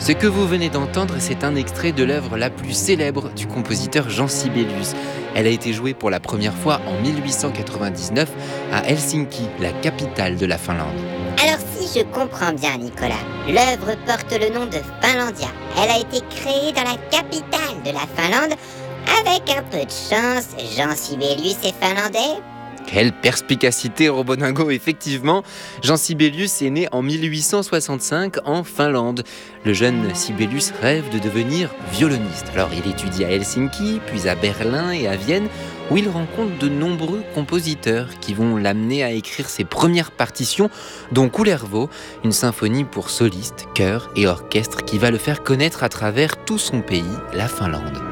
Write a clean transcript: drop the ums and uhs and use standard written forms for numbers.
Ce que vous venez d'entendre, c'est un extrait de l'œuvre la plus célèbre du compositeur Jean Sibelius. Elle a été jouée pour la première fois en 1899 à Helsinki, la capitale de la Finlande. Alors si je comprends bien Nicolas, l'œuvre porte le nom de Finlandia. Elle a été créée dans la capitale de la Finlande. Avec un peu de chance, Jean Sibelius est finlandais. Quelle perspicacité, Robodingo, effectivement. Jean Sibelius est né en 1865 en Finlande. Le jeune Sibelius rêve de devenir violoniste. Alors il étudie à Helsinki, puis à Berlin et à Vienne, où il rencontre de nombreux compositeurs qui vont l'amener à écrire ses premières partitions, dont Kullervo, une symphonie pour solistes, chœurs et orchestres qui va le faire connaître à travers tout son pays, la Finlande.